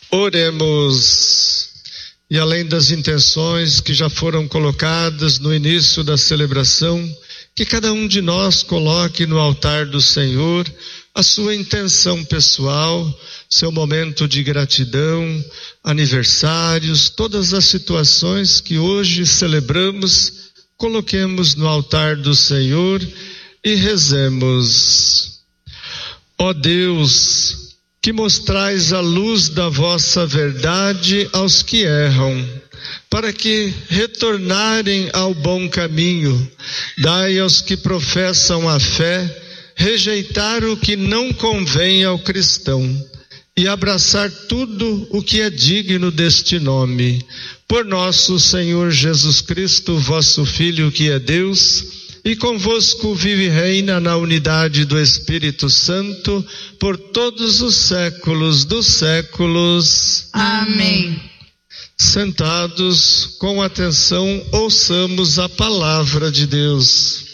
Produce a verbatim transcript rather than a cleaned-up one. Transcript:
Oremos. E além das intenções que já foram colocadas no início da celebração, que cada um de nós coloque no altar do Senhor a sua intenção pessoal, seu momento de gratidão, aniversários, todas as situações que hoje celebramos, coloquemos no altar do Senhor e rezemos. Ó Deus, que mostrais a luz da vossa verdade aos que erram, para que, retornarem ao bom caminho, dai aos que professam a fé, rejeitar o que não convém ao cristão, e abraçar tudo o que é digno deste nome. Por nosso Senhor Jesus Cristo, vosso Filho, que é Deus, e convosco vive e reina na unidade do Espírito Santo, por todos os séculos dos séculos. Amém. Sentados, com atenção, ouçamos a palavra de Deus.